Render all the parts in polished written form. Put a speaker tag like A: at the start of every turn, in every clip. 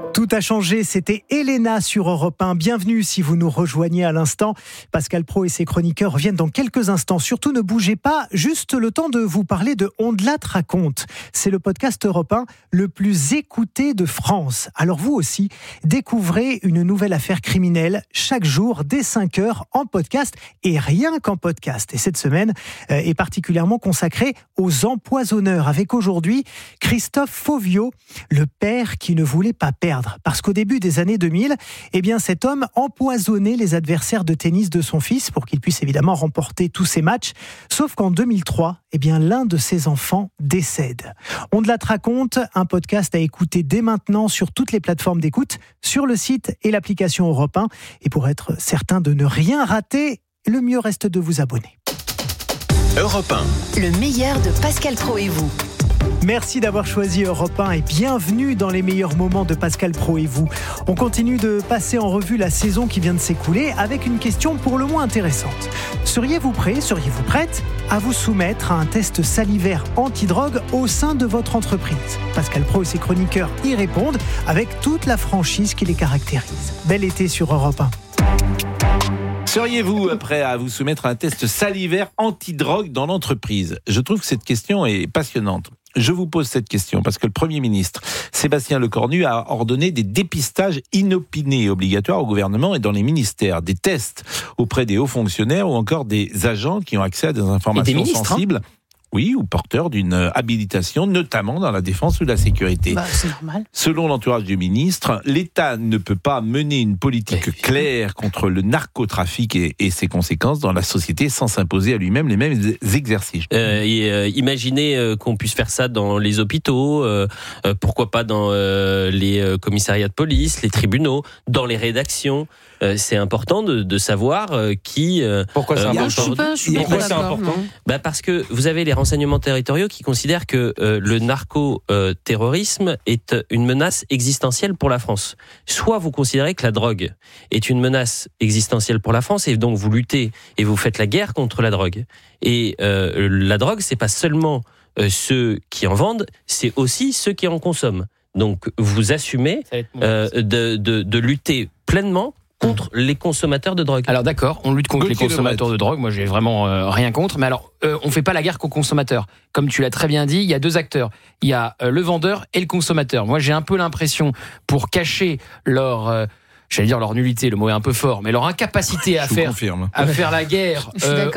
A: Tout a changé, c'était Elena sur Europe 1. Bienvenue si vous nous rejoignez à l'instant. Pascal Praud et ses chroniqueurs reviennent dans quelques instants. Surtout ne bougez pas, juste le temps de vous parler de Ondelat raconte. C'est le podcast Europe 1 le plus écouté de France. Alors vous aussi, découvrez une nouvelle affaire criminelle chaque jour dès 5h en podcast et rien qu'en podcast. Et cette semaine est particulièrement consacrée aux empoisonneurs avec aujourd'hui Christophe Fauvio, le père qui ne voulait pas perdre. Parce qu'au début des années 2000, cet homme empoisonnait les adversaires de tennis de son fils pour qu'il puisse évidemment remporter tous ses matchs. Sauf qu'en 2003, l'un de ses enfants décède. Ondelat raconte, un podcast à écouter dès maintenant sur toutes les plateformes d'écoute, sur le site et l'application Europe 1. Et pour être certain de ne rien rater, le mieux reste de vous abonner.
B: Europe 1.
C: Le meilleur de Pascal Praud et vous.
A: Merci d'avoir choisi Europe 1 et bienvenue dans les meilleurs moments de Pascal Praud et vous. On continue de passer en revue la saison qui vient de s'écouler avec une question pour le moins intéressante. Seriez-vous prête à vous soumettre à un test salivaire anti-drogue au sein de votre entreprise ? Pascal Praud et ses chroniqueurs y répondent avec toute la franchise qui les caractérise. Bel été sur Europe 1.
D: Seriez-vous prêt à vous soumettre à un test salivaire anti-drogue dans l'entreprise ? Je trouve que cette question est passionnante. Je vous pose cette question parce que le Premier ministre, Sébastien Lecornu, a ordonné des dépistages inopinés et obligatoires au gouvernement et dans les ministères, des tests auprès des hauts fonctionnaires ou encore des agents qui ont accès à des informations sensibles. Oui, ou porteurs d'une habilitation, notamment dans la défense ou la sécurité.
E: C'est normal.
D: Selon l'entourage du ministre, l'État ne peut pas mener une politique claire contre le narcotrafic et ses conséquences dans la société sans s'imposer à lui-même les mêmes exercices.
F: Imaginez qu'on puisse faire ça dans les hôpitaux, pourquoi pas dans les commissariats de police, les tribunaux, dans les rédactions. C'est important de savoir qui...
E: Pourquoi c'est important ?
F: Pourquoi c'est important ? Parce que vous avez les renseignements territoriaux qui considèrent que le narco-terrorisme est une menace existentielle pour la France. Soit vous considérez que la drogue est une menace existentielle pour la France et donc vous luttez et vous faites la guerre contre la drogue. Et la drogue, c'est pas seulement ceux qui en vendent, c'est aussi ceux qui en consomment. Donc vous assumez de lutter pleinement contre les consommateurs de drogue.
E: Alors d'accord, on lutte contre les consommateurs de drogue, moi j'ai vraiment rien contre, mais alors on fait pas la guerre qu'aux consommateurs. Comme tu l'as très bien dit, il y a deux acteurs. Il y a le vendeur et le consommateur. Moi j'ai un peu l'impression, pour cacher leur... leur nullité, le mot est un peu fort, mais leur incapacité à faire la guerre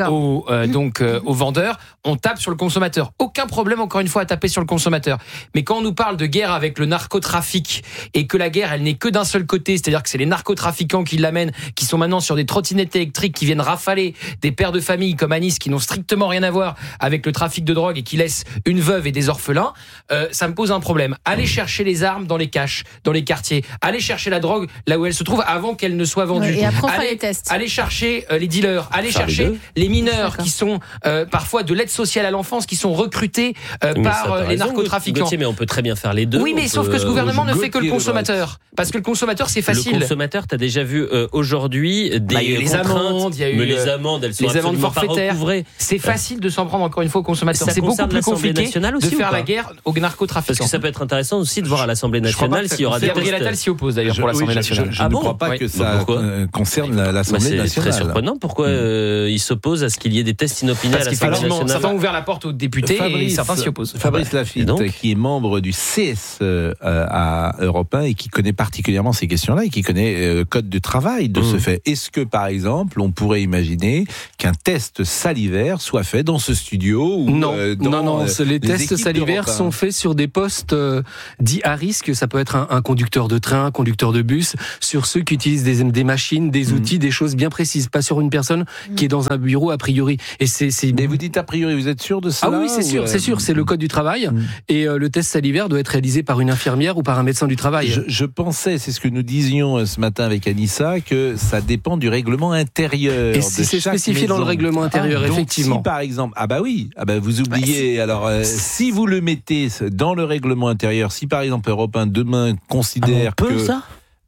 E: aux vendeurs, on tape sur le consommateur. Aucun problème, encore une fois, à taper sur le consommateur. Mais quand on nous parle de guerre avec le narcotrafic et que la guerre, elle n'est que d'un seul côté, c'est-à-dire que c'est les narcotrafiquants qui l'amènent, qui sont maintenant sur des trottinettes électriques, qui viennent rafaler des pères de famille comme à Nice, qui n'ont strictement rien à voir avec le trafic de drogue et qui laissent une veuve et des orphelins, ça me pose un problème. Allez chercher les armes dans les caches, dans les quartiers. Allez chercher la drogue là où elle se trouve avant qu'elle ne soit vendue.
G: Et après, on fait les tests.
E: Allez chercher les dealers, allez chercher les mineurs qui sont parfois de l'aide sociale à l'enfance, qui sont recrutés par les narcotrafiquants.
F: Gauthier, mais on peut très bien faire les deux.
E: Oui, mais sauf que ce gouvernement ne fait que le consommateur. Parce que le consommateur, c'est facile.
F: Le consommateur, t'as déjà vu aujourd'hui les amendes, il y a eu les amendes, elles sont
E: les amendes forfaitaires.
F: C'est
E: facile de s'en prendre encore une fois aux consommateurs. C'est beaucoup plus compliqué de faire la guerre aux narcotrafiquants.
F: Parce que ça peut être intéressant aussi de voir à l'Assemblée nationale s'il y aura des tests.
E: Gabriel Attal s'y oppose d'ailleurs pour l'Assemblée nationale.
D: Je ne crois pas que ça concerne l'Assemblée nationale.
F: C'est très surprenant. Pourquoi il s'oppose à ce qu'il y ait des tests inopinés à l'Assemblée nationale ?
E: Certains ont ouvert la porte aux députés et certains s'y opposent.
D: Fabrice Lafitte, qui est membre du CSE à Europe 1 et qui connaît particulièrement ces questions-là et qui connaît le code du travail de ce fait. Est-ce que, par exemple, on pourrait imaginer qu'un test salivaire soit fait dans ce studio ou
H: Non, les tests salivaires sont faits sur des postes dits à risque. Ça peut être un conducteur de train, un conducteur de bus, sur ceux qui utilisent des machines, des outils, des choses bien précises, pas sur une personne qui est dans un bureau a priori. Et
D: Mais vous dites a priori, vous êtes sûr de ça ?
H: Ah oui, c'est sûr, c'est le code du travail. Et le test salivaire doit être réalisé par une infirmière ou par un médecin du travail.
D: Je pensais, c'est ce que nous disions ce matin avec Anissa, que ça dépend du règlement intérieur.
H: Et c'est spécifié dans le règlement intérieur, effectivement.
D: Si par exemple, vous oubliez, si vous le mettez dans le règlement intérieur, si par exemple Europe 1 demain considère que...
F: ça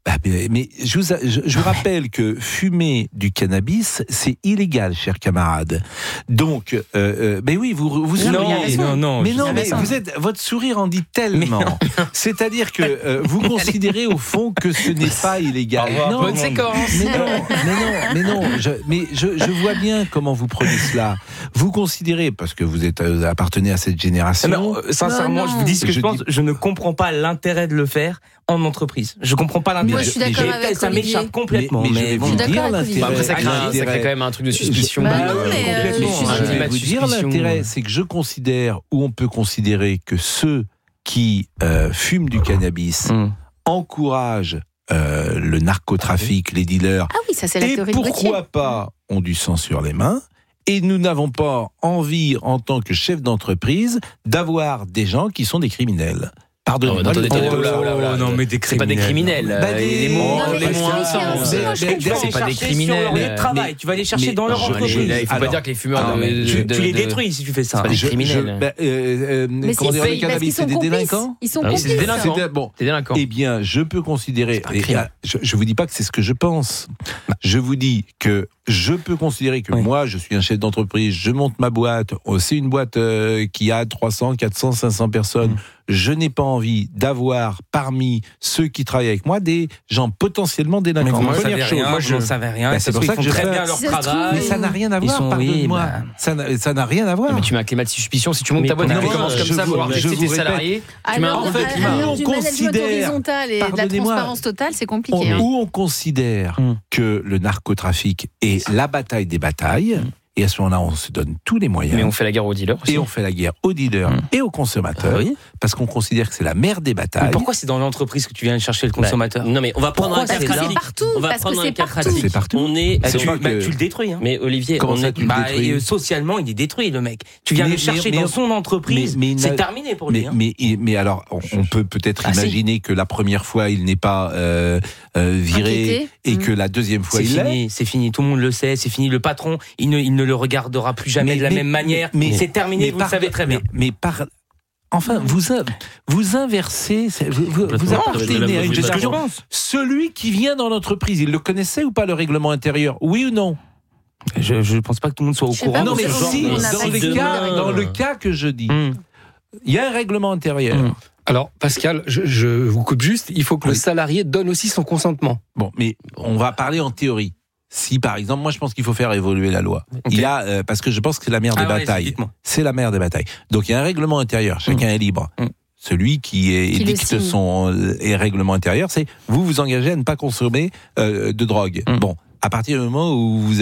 D: Mais je vous rappelle que fumer du cannabis, c'est illégal, chers camarades. Donc, mais oui, vous souriez.
G: Non.
D: Mais non, mais votre sourire en dit tellement. C'est-à-dire que vous considérez au fond que ce n'est pas illégal.
E: Non, bonne séquence.
D: Mais non. Je vois bien comment vous prenez cela. Vous considérez, parce que vous appartenez à cette génération.
G: Non, sincèrement, je vous dis ce que je pense. Je ne comprends pas l'intérêt de le faire en entreprise. Je comprends pas l'intérêt.
I: Moi, je suis d'accord avec
G: ça
I: Olivier.
G: m'échappe complètement.
D: Mais
I: je suis d'accord avec Olivier.
E: Après, ça crée quand même un truc de suspicion.
D: Je vais vous dire l'intérêt, c'est que je considère, ou on peut considérer que ceux qui fument du cannabis encouragent le narcotrafic, les dealers.
I: Ah oui, ça c'est la théorie de Gauthier.
D: Et pourquoi pas ont du sang sur les mains. Et nous n'avons pas envie, en tant que chef d'entreprise, d'avoir des gens qui sont des criminels. Pardonnez-moi.
G: Non, mais des criminels.
E: C'est pas des criminels. Les mots
G: c'est pas des criminels. Leur travail, tu vas les chercher dans leur entreprise.
E: Il faut pas dire que les fumeurs.
G: Tu les détruis si tu fais ça.
E: C'est pas des criminels.
D: Comment dire, le cannabis, c'est des délinquants.
I: Ils sont complices.
E: C'est des délinquants.
D: Eh bien, je peux considérer. Je vous dis pas que c'est ce que je pense. Je vous dis que je peux considérer que moi, je suis un chef d'entreprise, je monte ma boîte, c'est une boîte qui a 300, 400, 500 personnes. Je n'ai pas envie d'avoir parmi ceux qui travaillent avec moi des gens potentiellement délinquants.
G: Moi, je ne savais rien.
D: C'est pour ça que je fais
G: très bien leur travail.
D: Mais ça n'a rien à voir, pardonne-moi. Ça n'a rien à voir.
E: Mais tu mets un climat de suspicion. Si tu montes ta boîte et que tu commences comme ça, vouloir tester tes salariés, tu mets un
I: en fait,
D: on considère
I: horizontal et de la transparence totale, c'est compliqué.
D: Où on considère que le narcotrafic est la bataille des batailles. Et à ce moment-là, on se donne tous les moyens.
E: Mais on fait la guerre aux dealers aussi.
D: Et on fait la guerre aux dealers et aux consommateurs. Parce qu'on considère que c'est la mère des batailles. Mais
G: pourquoi c'est dans l'entreprise que tu viens chercher le consommateur?
F: Non, mais on va prendre un cas pratique.
I: C'est partout.
F: On va prendre un cas pratique.
D: C'est partout.
G: Tu le détruis.
F: Mais Olivier,
D: comment ça, tu le détruis?
G: Socialement, il est détruit, le mec. Tu viens le chercher dans son entreprise. C'est terminé pour lui.
D: Mais alors, on peut peut-être imaginer que la première fois, il n'est pas viré et que la deuxième fois, il l'est.
G: C'est fini. Tout le monde le sait. C'est fini. Le patron, il ne le regardera plus jamais de la même manière. C'est terminé, vous le savez très bien.
D: Enfin, vous inversez, vous appartenez à une génération. Celui qui vient dans l'entreprise, il le connaissait ou pas, le règlement intérieur? Oui ou non?
G: Je ne pense pas que tout le monde soit au courant.
D: Non, mais si, dans le cas que je dis, il y a un règlement intérieur.
H: Alors, Pascal, je vous coupe juste, il faut que le salarié donne aussi son consentement.
D: Bon, mais on va parler en théorie. Si, par exemple, moi je pense qu'il faut faire évoluer la loi. Il y a, parce que je pense que c'est la mère des batailles. C'est la mère des batailles. Donc il y a un règlement intérieur, chacun est libre. Celui qui édicte son règlement intérieur, c'est vous engagez à ne pas consommer de drogue. Bon. À partir du moment où vous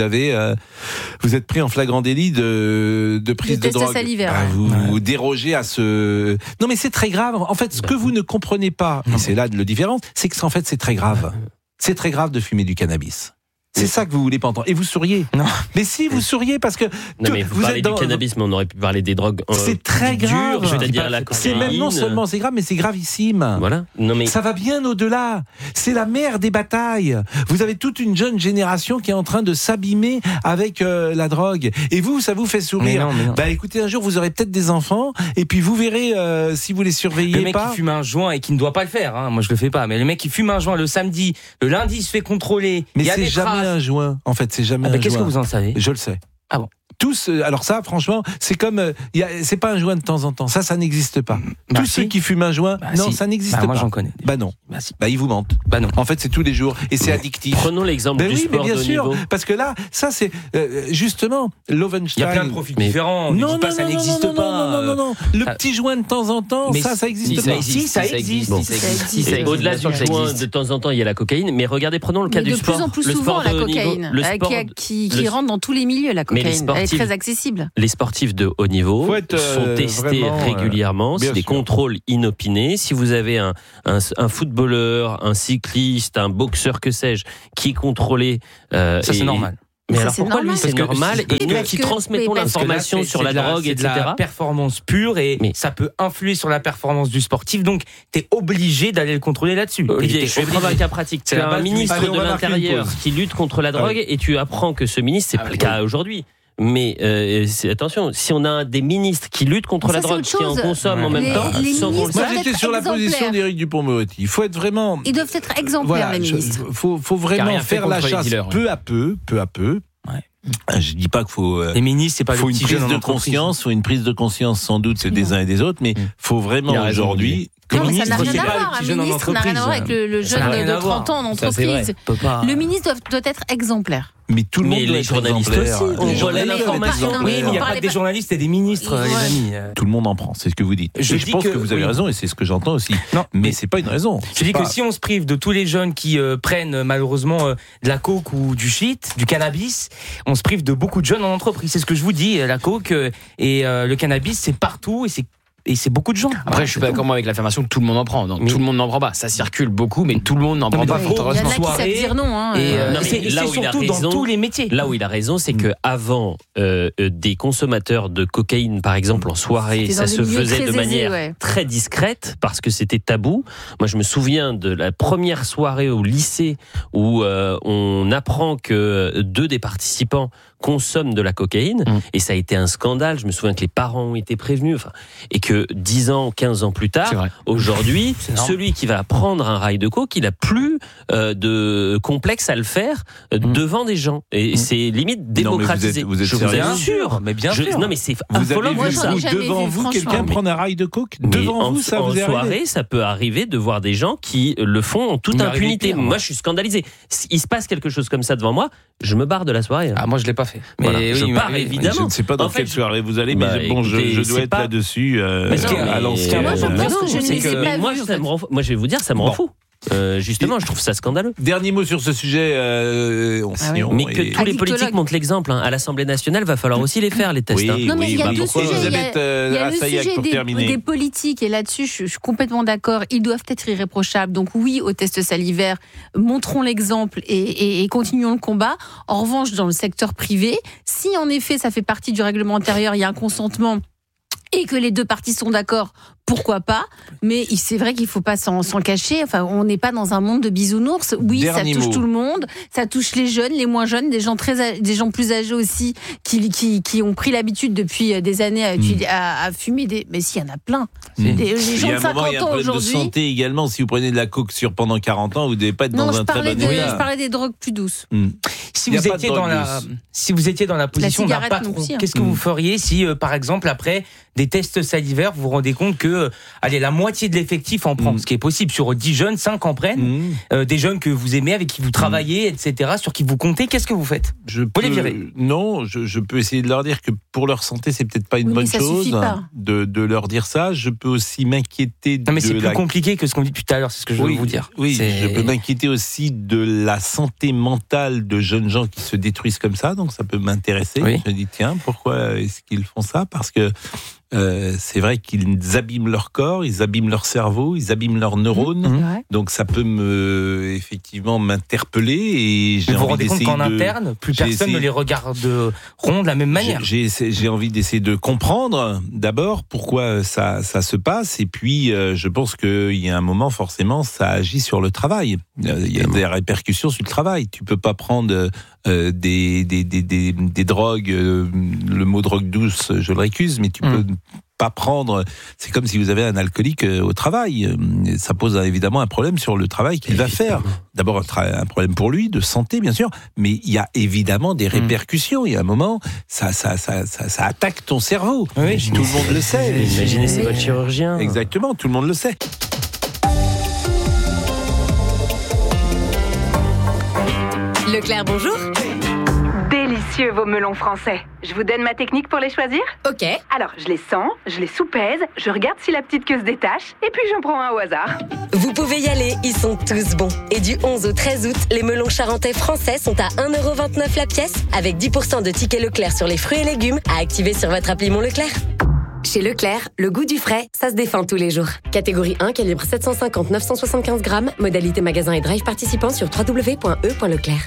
D: êtes pris en flagrant délit de prise de drogue, vous dérogez à ce. Non, mais c'est très grave. En fait, ce que vous ne comprenez pas, et c'est là le différence, c'est que en fait c'est très grave. C'est très grave de fumer du cannabis. C'est ça que vous voulez pas entendre. Et vous souriez. Non. Mais si, vous souriez parce que...
F: Non, mais vous parlez du cannabis, mais on aurait pu parler des drogues
D: c'est très grave.
F: dures, c'est-à-dire la cocaïne.
D: C'est même non seulement c'est grave, mais c'est gravissime.
F: Voilà. Non, mais...
D: Ça va bien au-delà. C'est la mère des batailles. Vous avez toute une jeune génération qui est en train de s'abîmer avec la drogue. Et vous, ça vous fait sourire. Mais non. Bah écoutez, un jour, vous aurez peut-être des enfants, et puis vous verrez si vous les surveillez pas.
G: Le mec qui fume un joint et qui ne doit pas le faire, moi je le fais pas, mais le mec qui fume un joint le samedi, le lundi, il se fait contrôler.
D: Mais c'est jamais un joint. En fait, c'est jamais un joint.
G: Qu'est-ce que vous en savez?
D: Je le sais.
G: Ah bon?
D: Tous, alors ça, franchement, c'est comme, c'est pas un joint de temps en temps. Ça n'existe pas. Tous ceux qui fument un joint, non, ça n'existe pas.
G: Moi, j'en connais.
D: Non. Ils vous mentent.
G: Non.
D: En fait, c'est tous les jours et c'est addictif.
F: Prenons l'exemple du sport de haut niveau.
D: Parce que là, ça c'est justement Lovenstein.
G: Il y a plein de profils différents.
D: Non,
G: ça n'existe pas.
D: Non. Le petit joint de temps en temps, ça existe pas.
G: Si, ça existe.
F: Au-delà du joint, de temps en temps, il y a la cocaïne. Mais regardez, prenons le cas du sport.
I: De plus en plus souvent, la cocaïne, qui rentre dans tous les milieux. La cocaïne, elle est très accessible.
F: Les sportifs de haut niveau sont testés régulièrement, c'est des contrôles inopinés. Si vous avez un footballeur, un cycliste, un boxeur, que sais-je, qui est contrôlé...
G: ça, c'est normal.
F: Mais alors pourquoi lui c'est normal et nous qui transmettons l'information sur la drogue, etc.
G: C'est de la performance pure et ça peut influer sur la performance du sportif, donc t'es obligé d'aller le contrôler là-dessus.
F: Olivier, je vais prendre un cas pratique. Tu as un ministre de l'Intérieur qui lutte contre la drogue et tu apprends que ce ministre, c'est pas le cas aujourd'hui, Mais attention, si on a des ministres qui luttent contre la drogue, qui en consomment en même temps, sans qu'on le sache.
D: Moi, j'étais sur la position d'Éric Dupond-Moretti. Il faut être vraiment.
I: Ils doivent être exemplaires, les ministres.
D: Faut vraiment faire la chasse peu à peu. Ouais. Je dis pas qu'il faut.
G: Les ministres, c'est pas
D: faut une prise de conscience, faut une prise de conscience sans doute des uns et des autres, mais faut vraiment aujourd'hui.
I: Non, mais ça n'a rien à voir. Un ministre n'a rien à voir avec le jeune de 30 ans en entreprise. Le ministre doit être exemplaire.
D: Mais tout le monde doit être exemplaire.
F: On relaie l'information.
G: Oui, mais il n'y a pas que des journalistes et des ministres, les amis.
D: Tout le monde en prend, c'est ce que vous dites. Je pense que vous avez raison et c'est ce que j'entends aussi. Non, mais c'est pas une raison.
G: Je dis que si on se prive de tous les jeunes qui prennent malheureusement de la coke ou du shit, du cannabis, on se prive de beaucoup de jeunes en entreprise. C'est ce que je vous dis. La coke et le cannabis, c'est partout et c'est beaucoup de gens.
E: Après, je suis pas d'accord avec l'affirmation que tout le monde en prend. Donc, tout le monde n'en prend pas. Ça circule beaucoup, mais tout le monde n'en prend pas.
I: Il y en a qui savent dire non.
G: Et c'est surtout dans tous les métiers.
F: Là où il a raison, c'est que avant des consommateurs de cocaïne, par exemple, en soirée, ça se faisait de manière très discrète parce que c'était tabou. Moi, je me souviens de la première soirée au lycée où on apprend que 2 des participants consomment de la cocaïne et ça a été un scandale. Je me souviens que les parents ont été prévenus et que 10 ans, 15 ans plus tard, aujourd'hui, celui qui va prendre un rail de coke, il a plus de complexe à le faire devant des gens. Et c'est limite démocratisé.
D: Non, mais vous êtes sérieux ?
F: Bien sûr.
G: Mais bien sûr.
F: Non, mais c'est
D: vous avez vu ça devant vous quelqu'un prendre un rail de coke devant vous, ça vous est arrivé ?
F: En soirée, ça peut arriver de voir des gens qui le font en toute impunité. Moi, je suis scandalisé. Il se passe quelque chose comme ça devant moi, je me barre de la soirée.
G: Ah, moi, je l'ai pas fait.
F: Mais voilà, je pars évidemment.
D: Je ne sais pas dans quelle soirée vous allez, mais bon, je dois être là-dessus à l'ancien.
I: Moi, je pense que je ne les ai pas vus.
F: Moi, je vais vous dire, ça me rend fou. Justement, je trouve ça scandaleux.
D: Dernier mot sur ce sujet.
F: Mais que tous les politiques montrent l'exemple. À l'Assemblée nationale, va falloir aussi les faire, les tests.
I: Non, mais il y a 2 sujets. Il y a le sujet des politiques, et là-dessus, je suis complètement d'accord. Ils doivent être irréprochables. Donc oui, aux tests salivaires, montrons l'exemple et continuons le combat. En revanche, dans le secteur privé, si en effet ça fait partie du règlement intérieur, il y a un consentement et que les 2 parties sont d'accord, pourquoi pas ? Mais c'est vrai qu'il ne faut pas s'en cacher. Enfin, on n'est pas dans un monde de bisounours. Oui, ça touche tout le monde. Ça touche les jeunes, les moins jeunes, des gens plus âgés aussi qui ont pris l'habitude depuis des années à fumer des. Mais si, il y en a plein. Les gens de 50 ans aujourd'hui. Il y a un problème de santé
D: également. Si vous prenez de la coke pendant 40 ans, vous ne devez pas être dans un très bon état.
I: Je parlais des drogues plus douces.
G: Si vous étiez dans la position d'un patron, qu'est-ce que vous feriez si, par exemple, après des tests salivaires, vous vous rendez compte que la moitié de l'effectif en prend, ce qui est possible. Sur 10 jeunes, 5 en prennent. Des jeunes que vous aimez, avec qui vous travaillez, etc., sur qui vous comptez, qu'est-ce que vous faites ? Vous les virez ?
D: Non, je peux essayer de leur dire que pour leur santé, c'est peut-être pas une bonne chose de leur dire ça. Je peux aussi m'inquiéter
G: Non, mais c'est plus compliqué que ce qu'on dit depuis tout à l'heure, c'est ce que je veux vous dire.
D: Oui, je peux m'inquiéter aussi de la santé mentale de jeunes gens qui se détruisent comme ça, donc ça peut m'intéresser. Je me dis, tiens, pourquoi est-ce qu'ils font ça ? Parce que c'est vrai qu'ils abîment leur corps, ils abîment leur cerveau, ils abîment leurs neurones. Donc ça peut effectivement m'interpeller et j'ai
G: envie d'essayer. Vous vous rendez compte qu'en interne, plus personne ne les regarderont de la même manière.
D: J'ai envie d'essayer de comprendre d'abord pourquoi ça se passe et puis je pense qu'il y a un moment forcément ça agit sur le travail. Il y a des répercussions sur le travail. Tu peux pas prendre des drogues, le mot drogue douce, je le récuse, mais tu peux pas prendre. C'est comme si vous avez un alcoolique au travail. Ça pose évidemment un problème sur le travail qu'il va faire. D'abord un problème pour lui, de santé bien sûr, mais il y a évidemment des répercussions. Il y a un moment, ça attaque ton cerveau.
G: Oui,
D: tout le monde le sait.
F: Imaginez, c'est votre chirurgien.
D: Exactement, tout le monde le sait.
C: Leclerc, bonjour.
J: Délicieux vos melons français. Je vous donne ma technique pour les choisir ?
C: Ok.
J: Alors, je les sens, je les soupèse, je regarde si la petite queue se détache, et puis j'en prends un au hasard.
C: Vous pouvez y aller, ils sont tous bons. Et du 11 au 13 août, les melons charentais français sont à 1,29€ la pièce, avec 10% de tickets Leclerc sur les fruits et légumes à activer sur votre appli Mon Leclerc. Chez Leclerc, le goût du frais, ça se défend tous les jours. Catégorie 1, calibre 750-975 grammes, modalité magasin et drive participant sur www.e.leclerc.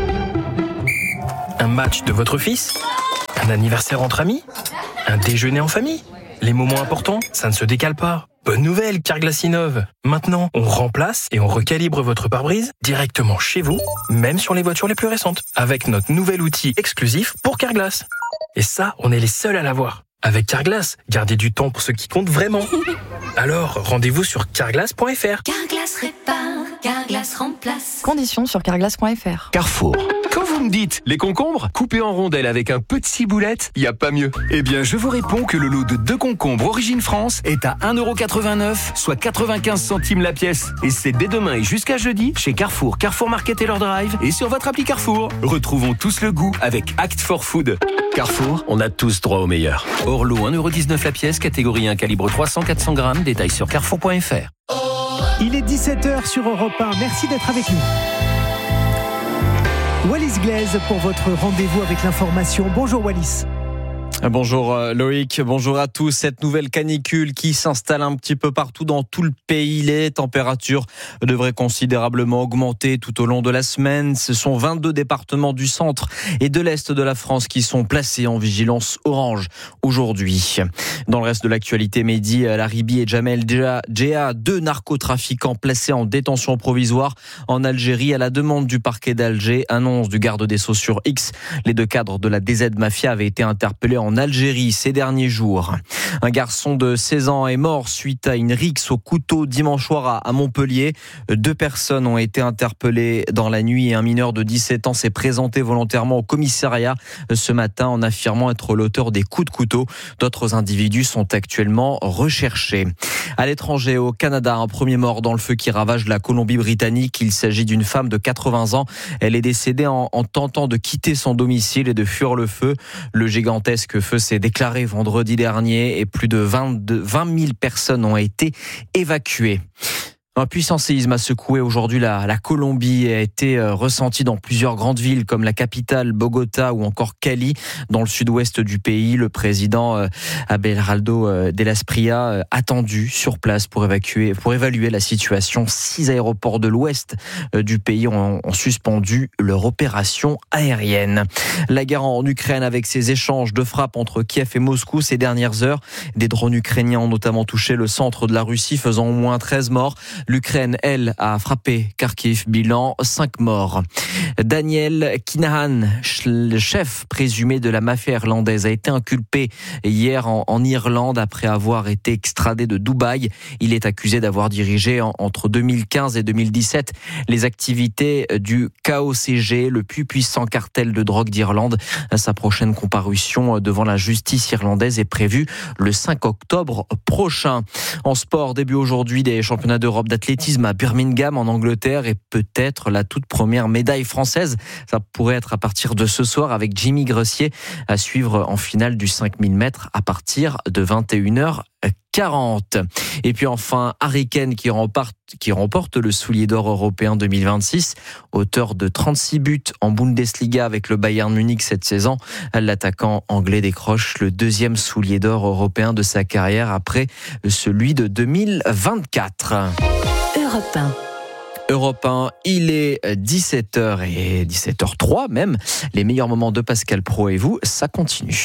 K: Un match de votre fils ? Un anniversaire entre amis ? Un déjeuner en famille ? Les moments importants, ça ne se décale pas. Bonne nouvelle, Carglass innove. Maintenant, on remplace et on recalibre votre pare-brise directement chez vous, même sur les voitures les plus récentes, avec notre nouvel outil exclusif pour Carglass. Et ça, on est les seuls à l'avoir. Avec Carglass, gardez du temps pour ce qui compte vraiment. Alors, rendez-vous sur carglass.fr.
L: Carglass répare, Carglass remplace. Conditions sur carglass.fr.
B: Carrefour. Quand vous me dites les concombres coupés en rondelles avec un peu de ciboulette, il n'y a pas mieux. Eh bien, je vous réponds que le lot de 2 concombres Origine France est à 1,89€, soit 95 centimes la pièce. Et c'est dès demain et jusqu'à jeudi chez Carrefour, Carrefour Market et leur drive et sur votre appli Carrefour. Retrouvons tous le goût avec Act for Food. Carrefour, on a tous droit au meilleur. Hors lot 1,19€ la pièce, catégorie 1, calibre 300-400 grammes, détails sur carrefour.fr.
A: Il est 17h sur Europe 1, merci d'être avec nous. Wallis Glaise pour votre rendez-vous avec l'information. Bonjour Wallis.
M: Bonjour Loïc, bonjour à tous. Cette nouvelle canicule qui s'installe un petit peu partout dans tout le pays. Les températures devraient considérablement augmenter tout au long de la semaine. Ce sont 22 départements du centre et de l'est de la France qui sont placés en vigilance orange aujourd'hui. Dans le reste de l'actualité, Mehdi Laribi et Jamel Djea, 2 narcotrafiquants placés en détention provisoire en Algérie à la demande du parquet d'Alger, annonce du garde des Sceaux sur X. Les 2 cadres de la DZ Mafia avaient été interpellés en Algérie ces derniers jours. Un garçon de 16 ans est mort suite à une rixe au couteau dimanche soir à Montpellier. 2 personnes ont été interpellées dans la nuit et un mineur de 17 ans s'est présenté volontairement au commissariat ce matin en affirmant être l'auteur des coups de couteau. D'autres individus sont actuellement recherchés. À l'étranger, au Canada, un premier mort dans le feu qui ravage la Colombie-Britannique. Il s'agit d'une femme de 80 ans. Elle est décédée en tentant de quitter son domicile et de fuir le feu. Le gigantesque feu s'est déclaré vendredi dernier et plus de 20 000 personnes ont été évacuées. Un puissant séisme a secoué aujourd'hui la Colombie et a été ressenti dans plusieurs grandes villes comme la capitale Bogota ou encore Cali. Dans le sud-ouest du pays, le président Abelardo de Lasprilla attendu sur place pour évaluer la situation. 6 aéroports de l'ouest du pays ont suspendu leur opération aérienne. La guerre en Ukraine avec ses échanges de frappes entre Kiev et Moscou ces dernières heures. Des drones ukrainiens ont notamment touché le centre de la Russie, faisant au moins 13 morts. L'Ukraine, elle, a frappé Kharkiv, bilan 5 morts. Daniel Kinahan, le chef présumé de la mafia irlandaise, a été inculpé hier en Irlande après avoir été extradé de Dubaï. Il est accusé d'avoir dirigé entre 2015 et 2017 les activités du KOCG, le plus puissant cartel de drogue d'Irlande. Sa prochaine comparution devant la justice irlandaise est prévue le 5 octobre prochain. En sport, début aujourd'hui des championnats d'Europe d'athlétisme à Birmingham en Angleterre et peut-être la toute première médaille française. Ça pourrait être à partir de ce soir avec Jimmy Gressier à suivre en finale du 5000 mètres à partir de 21h40. Et puis enfin, Harry Kane qui remporte le soulier d'or européen 2026, auteur de 36 buts en Bundesliga avec le Bayern Munich cette saison. L'attaquant anglais décroche le 2e soulier d'or européen de sa carrière après celui de 2024. Europe 1, il est 17h et 17h03 même. Les meilleurs moments de Pascal Praud et vous, ça continue.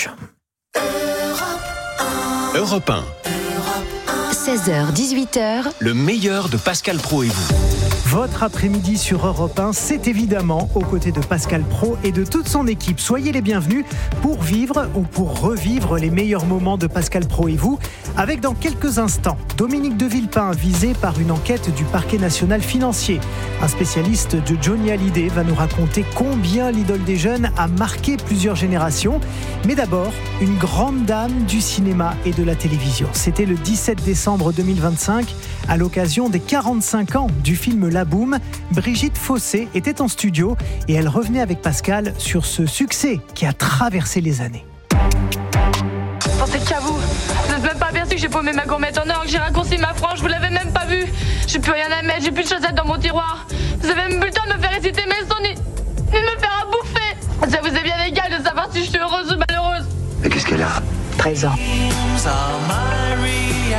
B: Europe 1.
L: 16h, 18h.
B: Le meilleur de Pascal Praud et vous.
A: Votre après-midi sur Europe 1, c'est évidemment aux côtés de Pascal Praud et de toute son équipe. Soyez les bienvenus pour vivre ou pour revivre les meilleurs moments de Pascal Praud et vous. Avec dans quelques instants, Dominique de Villepin, visé par une enquête du parquet national financier. Un spécialiste de Johnny Hallyday va nous raconter combien l'idole des jeunes a marqué plusieurs générations. Mais d'abord, une grande dame du cinéma et de la télévision. C'était le 17 décembre 2025, à l'occasion des 45 ans du film La Boum. Brigitte Fossé était en studio et elle revenait avec Pascal sur ce succès qui a traversé les années.
N: Pensez qu'à vous. Vous n'êtes même pas aperçu que j'ai paumé ma gourmette en or, que j'ai raccourci ma frange, vous l'avez même pas vu. J'ai plus rien à mettre, j'ai plus de chaussettes dans mon tiroir. Vous avez même plus le temps de me faire réciter mes sons ni de me faire à bouffer. Ça vous est bien égal de savoir si je suis heureuse ou malheureuse.
O: Mais qu'est-ce qu'elle a ?
P: 13 ans.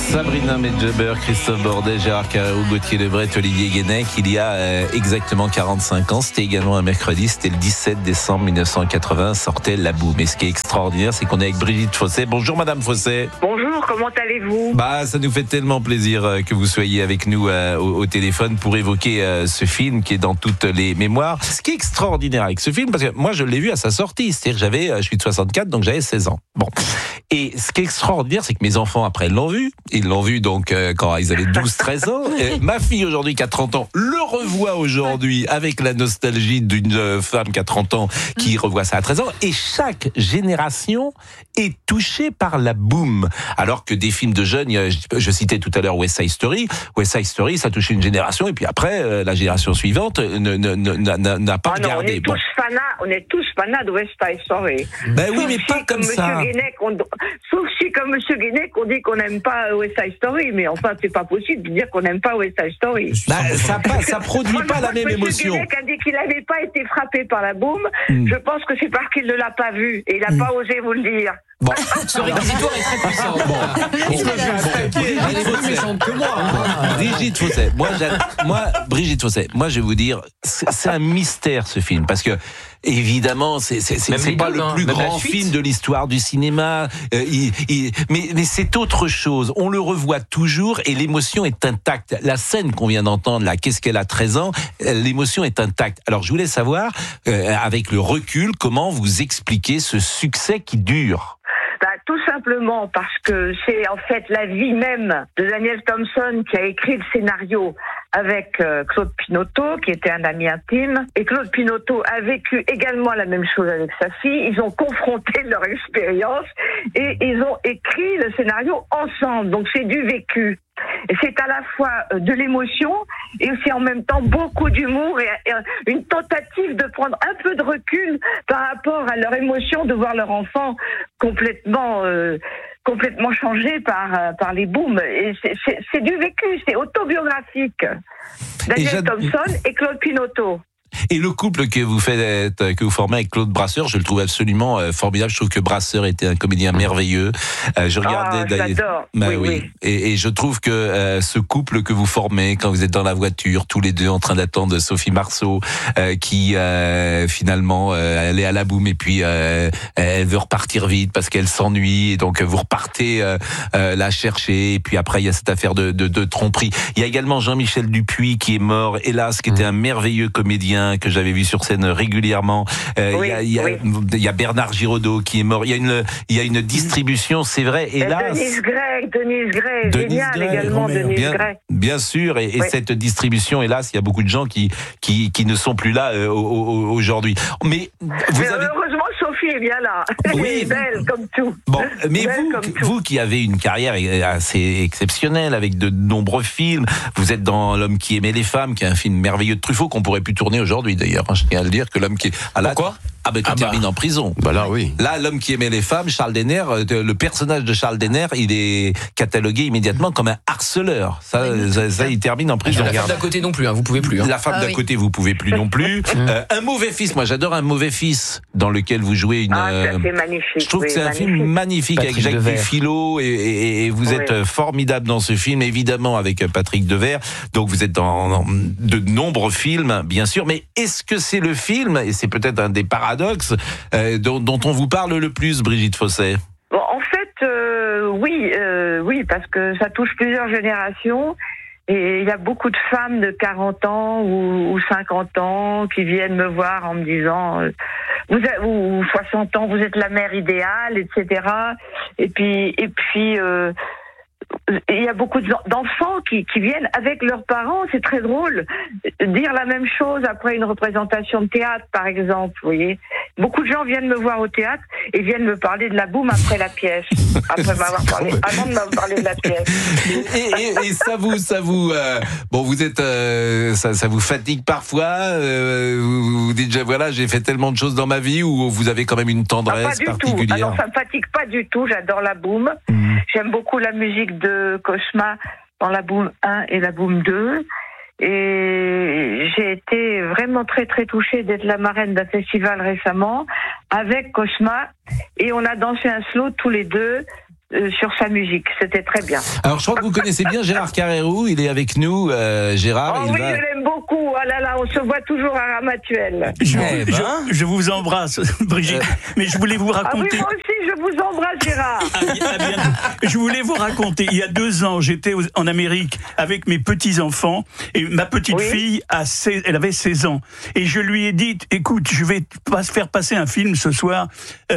D: Sabrina Medjeber, Christophe Bordet, Gérard Carreau, Gauthier Lebret, Olivier Guénec, il y a exactement 45 ans, c'était également un mercredi, c'était le 17 décembre 1980, sortait La Boum. Et ce qui est extraordinaire, c'est qu'on est avec Brigitte Fossé. Bonjour Madame Fossé.
O: Bonjour, comment allez-vous ?
D: Ça nous fait tellement plaisir que vous soyez avec nous au téléphone pour évoquer ce film qui est dans toutes les mémoires. Ce qui est extraordinaire avec ce film, parce que moi je l'ai vu à sa sortie, c'est-à-dire que je suis de 64, donc j'avais 16 ans. Bon. Et ce qui est extraordinaire, c'est que mes enfants après l'ont vu. Ils l'ont vu donc quand ils avaient 12-13 ans. Et ma fille aujourd'hui qui a 30 ans le revoit aujourd'hui avec la nostalgie d'une femme qui a 30 ans qui revoit ça à 13 ans. Et chaque génération est touchée par La Boum. Alors que des films de jeunes, je citais tout à l'heure West Side Story. West Side Story, ça a touché une génération et puis après, la génération suivante n'a pas regardé.
O: On est tous fanats de West Side Story.
D: Ben oui, mais pas comme ça.
O: Sauf si, comme M. Guénec, on dit qu'on n'aime pas West Side Story, mais enfin, c'est pas possible de dire qu'on n'aime pas West Side Story.
D: Ça produit pas la même émotion.
O: M. Guénec a dit qu'il n'avait pas été frappé par La Boum. Je pense que c'est parce qu'il ne l'a pas vu et il n'a pas osé vous le dire.
E: Bon, ce réquisitoire est très puissant. Elle est plus méchante que moi.
D: Brigitte Fossé. Brigitte Fossé. Moi, je vais vous dire, c'est un mystère ce film parce que évidemment, c'est pas le plus grand film de l'histoire du cinéma. Mais c'est autre chose. On le revoit toujours et l'émotion est intacte. La scène qu'on vient d'entendre là, qu'est-ce qu'elle a 13 ans, l'émotion est intacte. Alors, je voulais savoir, avec le recul, comment vous expliquez ce succès qui dure.
O: Tout simplement parce que c'est en fait la vie même de Daniel Thompson qui a écrit le scénario avec Claude Pinoteau, qui était un ami intime. Et Claude Pinoteau a vécu également la même chose avec sa fille. Ils ont confronté leur expérience et ils ont écrit le scénario ensemble. Donc c'est du vécu. Et c'est à la fois de l'émotion et aussi en même temps beaucoup d'humour et une tentative de prendre un peu de recul par rapport à leur émotion de voir leur enfant complètement changé par les booms. Et c'est du vécu, c'est autobiographique. Daniel Thompson et Claude Pinoteau.
D: Et le couple que vous formez avec Claude Brasseur, je le trouve absolument formidable. Je trouve que Brasseur était un comédien merveilleux. Je regardais
O: j'adore.
D: Oui. Et je trouve que ce couple que vous formez quand vous êtes dans la voiture, tous les deux en train d'attendre Sophie Marceau, qui finalement elle est à La Boum et puis elle veut repartir vite parce qu'elle s'ennuie et donc vous repartez la chercher et puis après il y a cette affaire de tromperie. Il y a également Jean-Michel Dupuis qui est mort, hélas, qui était un merveilleux comédien que j'avais vu sur scène régulièrement. Il y a Bernard Giraudot qui est mort. Il y a une distribution, c'est vrai. Et là,
O: Denise Gray, génial également, Denise Gray.
D: Bien sûr, et cette distribution, hélas, il y a beaucoup de gens qui ne sont plus là aujourd'hui. Mais
O: heureusement, Sophie est bien là. Elle est belle comme tout.
D: Bon, mais vous qui avez une carrière assez exceptionnelle avec de nombreux films, vous êtes dans L'homme qui aimait les femmes, qui est un film merveilleux de Truffaut qu'on pourrait plus tourner aujourd'hui d'ailleurs. Je tiens à le dire que L'homme qui...
E: Pourquoi ?
D: Termine en prison.
E: Là, oui.
D: Là, L'homme qui aimait les femmes, Charles Denner, le personnage de Charles Denner, il est catalogué immédiatement comme un harceleur. Ça, il termine en prison.
E: La femme d'à côté non plus, vous pouvez plus.
D: La femme d'à côté, vous pouvez plus non plus. Un mauvais fils, moi j'adore Un mauvais fils, dans lequel vous jouez une...
O: c'est magnifique.
D: Je trouve que c'est un film magnifique avec Jacques Dufilot et vous êtes formidable dans ce film, évidemment avec Patrick Devers. Donc vous êtes dans de nombreux films, bien sûr. Mais est-ce que c'est le film, et c'est peut-être un des paradoxes, dont on vous parle le plus, Brigitte Fossé?
O: Bon, en fait, oui, parce que ça touche plusieurs générations. Et il y a beaucoup de femmes de 40 ans ou 50 ans qui viennent me voir en me disant ou 60 ans, vous êtes la mère idéale, etc. Et puis il y a beaucoup d'enfants qui viennent avec leurs parents, c'est très drôle, dire la même chose après une représentation de théâtre, par exemple, vous voyez. Beaucoup de gens viennent me voir au théâtre et viennent me parler de La Boum après la pièce, avant de m'avoir parlé de la pièce.
D: Et ça vous, bon, vous êtes, ça vous fatigue parfois, vous dites, voilà, j'ai fait tellement de choses dans ma vie, ou vous avez quand même une tendresse particulière?
O: Alors, ça me fatigue pas du tout, j'adore La Boum. J'aime beaucoup la musique de Cosma dans La Boum 1 et La Boum 2. Et j'ai été vraiment très très touchée d'être la marraine d'un festival récemment avec Cosma. Et on a dansé un slow tous les deux sur sa musique. C'était très bien.
D: Alors, je crois que vous connaissez bien Gérard Carrérou. Il est avec nous, Gérard.
O: Oh oui, je l'aime beaucoup. Ah là là, on se voit toujours à Ramatuelle.
P: Je vous embrasse, Brigitte. Mais je voulais vous raconter...
O: Ah oui, moi aussi, je vous embrasse, Gérard.
P: Je voulais vous raconter, il y a 2 ans, j'étais en Amérique avec mes petits-enfants et ma petite fille, elle avait 16 ans. Et je lui ai dit, écoute, je vais faire passer un film ce soir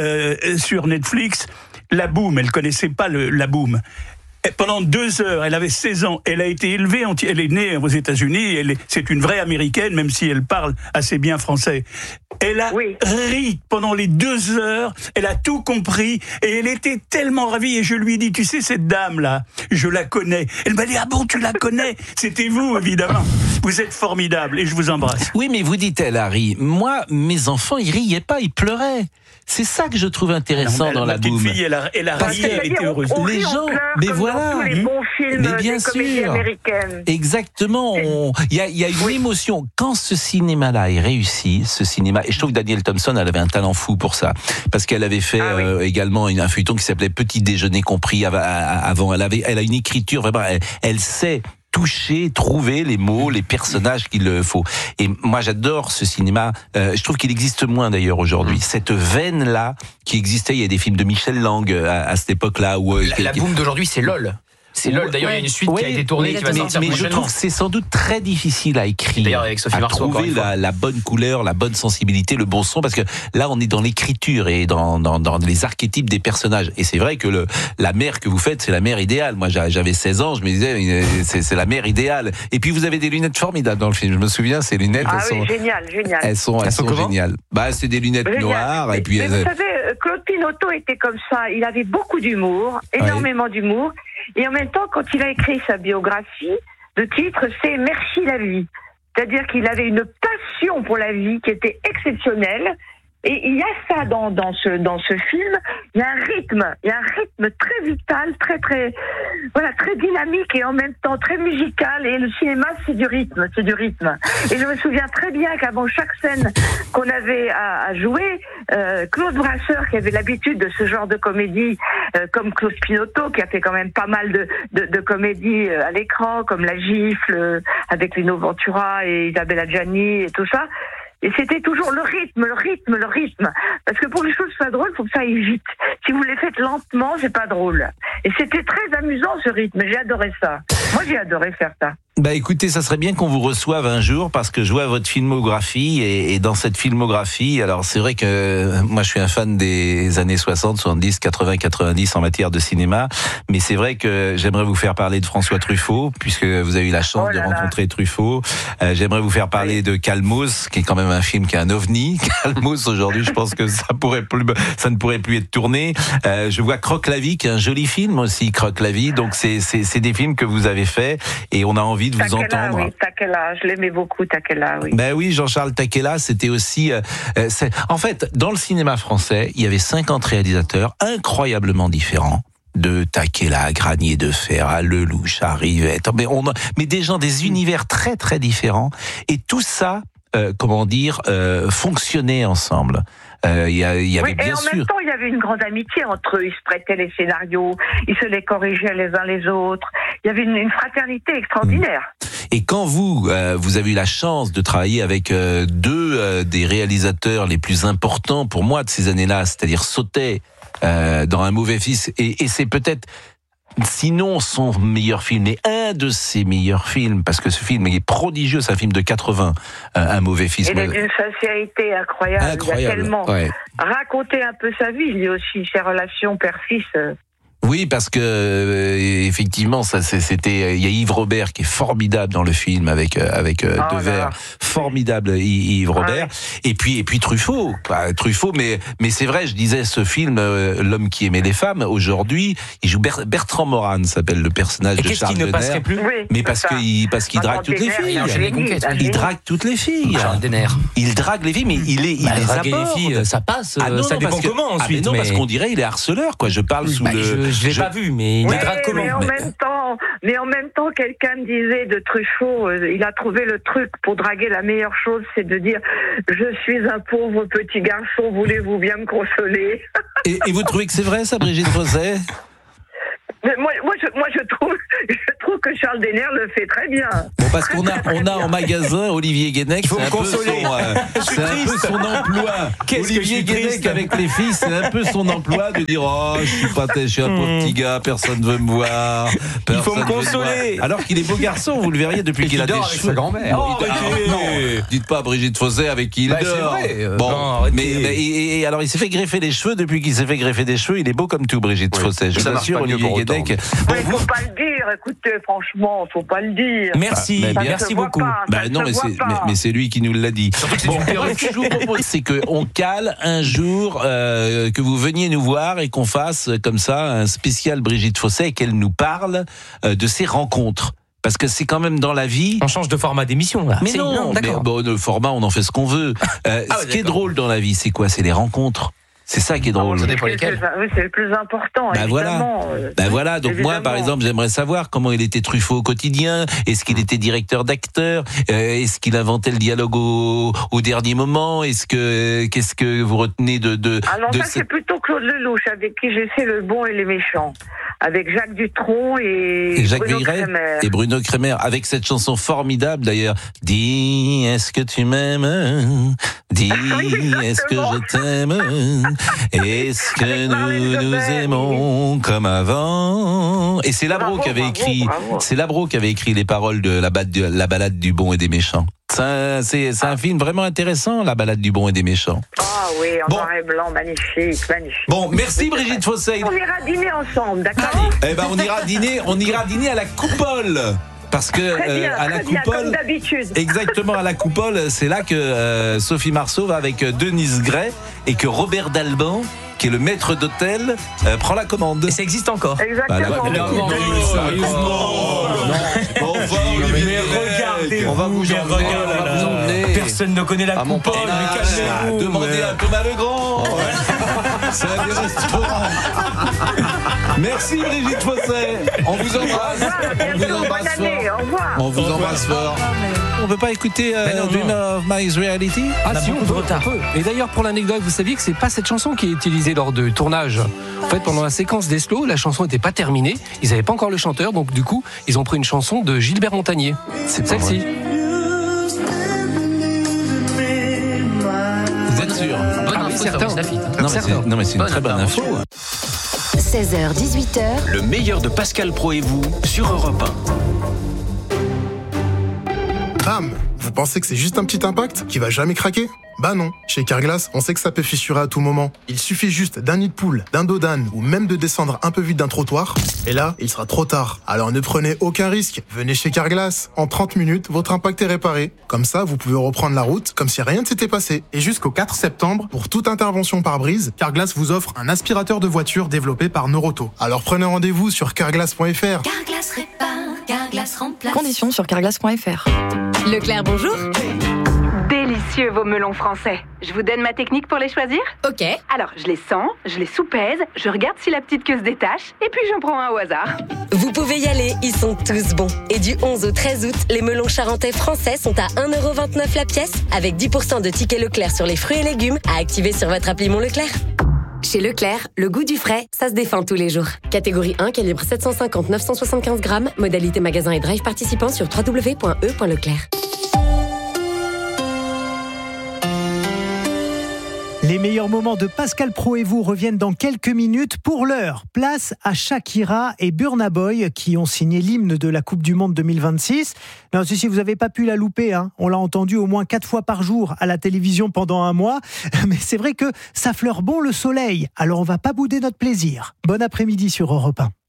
P: sur Netflix, La Boom. Elle connaissait pas La Boom. Et pendant 2 heures, elle avait 16 ans, elle a été élevée, elle est née aux États-Unis, c'est une vraie américaine, même si elle parle assez bien français. Elle a ri pendant les 2 heures, elle a tout compris, et elle était tellement ravie, et je lui ai dit, tu sais, cette dame-là, je la connais. Elle m'a dit, ah bon, tu la connais? C'était vous, évidemment. Vous êtes formidable, et je vous embrasse.
D: Oui, mais vous dites, elle a ri. Moi, mes enfants, ils riaient pas, ils pleuraient. C'est ça que je trouve intéressant dans La Boom.
P: Ma petite fille, elle a ri, elle était heureuse.
D: Les gens, mais voilà.
O: Tous les bons films des comédies américaines.
D: Exactement. Il y a une émotion. Quand ce cinéma-là est réussi, et je trouve que Danielle Thompson, elle avait un talent fou pour ça. Parce qu'elle avait fait également un feuilleton qui s'appelait Petit Déjeuner compris avant. Elle a une écriture, vraiment, elle sait toucher, trouver les mots, les personnages qu'il faut. Et moi, j'adore ce cinéma. Je trouve qu'il existe moins d'ailleurs aujourd'hui. Cette veine-là qui existait, il y a des films de Michel Lang à cette époque-là. Où
E: la boom d'aujourd'hui, c'est LOL. C'est LOL. D'ailleurs, il y a une suite qui a été tournée, qui va sortir
D: prochainement. Mais je trouve que c'est sans doute très difficile à écrire.
E: D'ailleurs, avec Sophie Marceau,
D: trouver la bonne couleur, la bonne sensibilité, le bon son, parce que là, on est dans l'écriture et dans les archétypes des personnages. Et c'est vrai que la mère que vous faites, c'est la mère idéale. Moi, j'avais 16 ans, je me disais, c'est la mère idéale. Et puis, vous avez des lunettes formidables dans le film. Je me souviens, ces lunettes,
O: génial.
D: Elles sont géniales. C'est des lunettes noires. Et puis,
O: vous savez, Claude Pinoteau était comme ça. Il avait beaucoup d'humour, énormément d'humour. Et en même temps, quand il a écrit sa biographie, le titre, c'est « Merci la vie ». C'est-à-dire qu'il avait une passion pour la vie qui était exceptionnelle. Et il y a ça dans ce film. Il y a un rythme très vital, très dynamique et en même temps très musical. Et le cinéma, c'est du rythme. Et je me souviens très bien qu'avant chaque scène qu'on avait à jouer, Claude Brasseur, qui avait l'habitude de ce genre de comédie, comme Claude Pinoteau, qui a fait quand même pas mal de comédies à l'écran, comme La Gifle, avec Lino Ventura et Isabelle Adjani et tout ça. Et c'était toujours le rythme. Parce que pour que les choses soient drôles, il faut que ça aille vite. Si vous les faites lentement, c'est pas drôle. Et c'était très amusant, ce rythme. J'ai adoré ça. Moi, j'ai adoré faire ça.
D: Écoutez, ça serait bien qu'on vous reçoive un jour parce que je vois votre filmographie et dans cette filmographie, alors c'est vrai que moi je suis un fan des années 60, 70, 80, 90 en matière de cinéma, mais c'est vrai que j'aimerais vous faire parler de François Truffaut puisque vous avez eu la chance de rencontrer Truffaut. J'aimerais vous faire parler de Calmos, qui est quand même un film qui est un ovni. Calmos aujourd'hui, je pense que ça ne pourrait plus être tourné. Je vois Croque-la-Vie, qui est un joli film aussi, Croque-la-Vie. Donc c'est des films que vous avez faits et on a envie de vous entendre.
O: Oui, Takela, je l'aimais beaucoup, Takela, oui.
D: Oui, Jean-Charles Takela, c'était aussi... En fait, dans le cinéma français, il y avait 50 réalisateurs incroyablement différents. De Takela à Granier de Fer, à Lelouch, à Rivette, mais des gens, des univers très très différents. Et tout ça, fonctionnait ensemble. Il y avait bien sûr.
O: En même temps, il y avait une grande amitié entre eux. Ils se prêtaient les scénarios, ils se les corrigeaient les uns les autres. Il y avait une fraternité extraordinaire.
D: Et quand vous avez eu la chance de travailler avec deux des réalisateurs les plus importants pour moi de ces années-là, c'est-à-dire Sautet dans Un mauvais fils, et c'est peut-être sinon son meilleur film, mais un de ses meilleurs films, parce que ce film est prodigieux, c'est un film de 80, Un mauvais fils.
O: Il est d'une sincérité incroyable. Il a tellement raconté un peu sa vie, lui aussi, ses relations père-fils.
D: Oui, parce que effectivement, c'était. Il y a Yves Robert qui est formidable dans le film avec Devers, formidable Yves Robert. Et puis Truffaut, mais c'est vrai. Je disais ce film, L'homme qui aimait les femmes. Aujourd'hui, il joue Bertrand Morane, s'appelle le personnage de Charles Denner.
E: Passerait plus
D: mais parce qu'il drague toutes les filles. Il drague toutes les filles.
E: Charles Denner.
D: Il drague les filles, mais il les apporte.
E: Les filles, ça passe. Ça dépend comment ensuite.
D: Non, parce qu'on dirait il est harceleur, quoi. Je parle sous le.
E: Je l'ai pas vu, mais il drague comment.
O: Mais en même temps, quelqu'un me disait de Truffaut, il a trouvé le truc pour draguer. La meilleure chose, c'est de dire « Je suis un pauvre petit garçon, voulez-vous bien me consoler ?»
D: Et vous trouvez que c'est vrai, ça, Brigitte Rosset ?
O: Mais moi, je trouve que Charles Denner le fait très bien.
D: Bon, parce qu'on a en magasin Olivier Guénec, c'est un peu son emploi. Olivier Guénec avec les filles, c'est un peu son emploi de dire je suis un pauvre petit gars, personne ne veut me voir.
G: Il faut me consoler.
D: Alors qu'il est beau garçon, vous le verriez depuis qu'il a des cheveux.
Q: Sa grand-mère.
D: Non, dites pas à Brigitte Fossé avec qui il dort.
Q: C'est vrai.
D: Bon, mais alors il s'est fait greffer les cheveux. Depuis qu'il s'est fait greffer des cheveux, il est beau comme tout, Brigitte Fossé. Je vous assure, Olivier Guénec.
O: Mais faut pas le dire, écoutez, franchement, faut pas le dire.
G: Merci, merci beaucoup.
D: Non, mais c'est lui qui nous l'a dit. Bon, ce que je vous propose, c'est qu'on cale un jour que vous veniez nous voir et qu'on fasse comme ça un spécial Brigitte Fossé et qu'elle nous parle de ses rencontres. Parce que c'est quand même dans la vie.
G: On change de format d'émission là.
D: Mais non, le format, on en fait ce qu'on veut. Ce qui est drôle dans la vie, c'est quoi ? C'est les rencontres. C'est ça qui est drôle.
O: Oui, c'est le plus important.
D: Voilà. Donc évidemment. Moi, par exemple, j'aimerais savoir comment il était Truffaut au quotidien. Est-ce qu'il était directeur d'acteur ? Est-ce qu'il inventait le dialogue au dernier moment ? Qu'est-ce que vous retenez de
O: c'est plutôt Claude Lelouch, avec qui j'ai fait Le Bon et les Méchants. Avec Jacques Dutronc et
D: Jacques
O: Bruno
D: Villeray
O: Kremer.
D: Et Bruno Kremer, avec cette chanson formidable d'ailleurs. Dis, est-ce que tu m'aimes ? Dis, est-ce que je t'aime ? Est-ce que nous aimons comme avant ? Et c'est Labro qui avait écrit. C'est Labro qui avait écrit les paroles de la balade du bon et des méchants. C'est un film vraiment intéressant, La balade du bon et des méchants.
O: Ah oui, en noir et blanc, magnifique.
D: Bon, merci Brigitte Fossé.
O: On ira dîner ensemble, d'accord ?
D: On ira dîner à la Coupole. Parce que à la Coupole,
O: comme d'habitude.
D: Exactement, à la Coupole, c'est là que Sophie Marceau va avec Denise Gray et que Robert Dalban, qui est le maître d'hôtel, prend la commande.
G: Et ça existe encore.
O: Exactement.
G: Regardez, on va vous emmener. Personne ne connaît la Coupole, mais calmez-vous.
D: Demandez à Thomas Legrand. C'est un des restaurants. Merci Brigitte Fossé. On vous embrasse. On vous embrasse fort. On peut pas écouter Dream of My Reality ?
H: Ah si, on peut. Et d'ailleurs, pour l'anecdote, vous saviez que c'est pas cette chanson qui est utilisée lors du tournage. En fait, pendant la séquence des slows, la chanson n'était pas terminée. Ils n'avaient pas encore le chanteur, donc du coup, ils ont pris une chanson de Gilbert Montagnier. C'est celle-ci.
D: Vous êtes sûr ? Non, mais c'est une très bonne info.
L: 16h, 18h.
B: Le meilleur de Pascal Praud et vous sur Europe
R: 1. Bam ! Vous pensez que c'est juste un petit impact qui va jamais craquer ? Bah non, chez Carglass, on sait que ça peut fissurer à tout moment. Il suffit juste d'un nid de poule, d'un dos d'âne ou même de descendre un peu vite d'un trottoir. Et là, il sera trop tard. Alors ne prenez aucun risque. Venez chez Carglass. En 30 minutes, votre impact est réparé. Comme ça, vous pouvez reprendre la route comme si rien ne s'était passé. Et jusqu'au 4 septembre, pour toute intervention par brise, Carglass vous offre un aspirateur de voiture développé par Noroto. Alors prenez rendez-vous sur carglass.fr.
L: Carglass répare, Carglass remplace. Conditions sur carglass.fr.
C: Leclerc, bonjour.
J: Délicieux vos melons français. Je vous donne ma technique pour les choisir ?
C: Ok.
J: Alors, je les sens, je les soupèse, je regarde si la petite queue se détache, et puis j'en prends un au hasard.
C: Vous pouvez y aller, ils sont tous bons. Et du 11 au 13 août, les melons charentais français sont à 1,29€ la pièce, avec 10% de tickets Leclerc sur les fruits et légumes à activer sur votre appli Mon Leclerc. Chez Leclerc, le goût du frais, ça se défend tous les jours. Catégorie 1, calibre 750-975 grammes, modalité magasin et drive participant sur www.e.leclerc.
A: Les meilleurs moments de Pascal Praud et vous reviennent dans quelques minutes. Pour l'heure, place à Shakira et Burna Boy qui ont signé l'hymne de la Coupe du Monde 2026. Non, si vous n'avez pas pu la louper, on l'a entendu au moins 4 fois par jour à la télévision pendant un mois. Mais c'est vrai que ça fleure bon le soleil, alors on va pas bouder notre plaisir. Bon après-midi sur Europe 1.